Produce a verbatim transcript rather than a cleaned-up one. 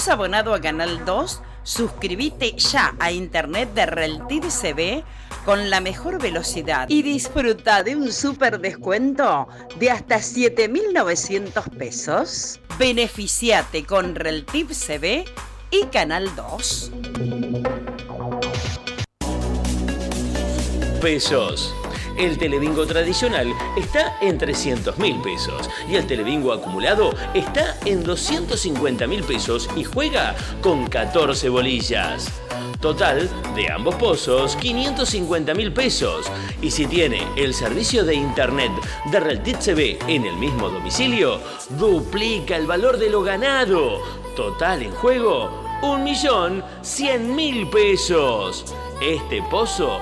sos abonado a Canal dos, suscríbete ya a internet de Reltiv C V con la mejor velocidad y disfruta de un súper descuento de hasta siete mil novecientos pesos. Beneficiate con Reltiv C V y Canal dos. Pesos. El telebingo tradicional está en trescientos mil pesos y el telebingo acumulado está en doscientos cincuenta mil pesos y juega con catorce bolillas. Total de ambos pozos, quinientos cincuenta mil pesos. Y si tiene el servicio de internet de Reltiv C V en el mismo domicilio, duplica el valor de lo ganado. Total en juego, un millón cien mil pesos. Este pozo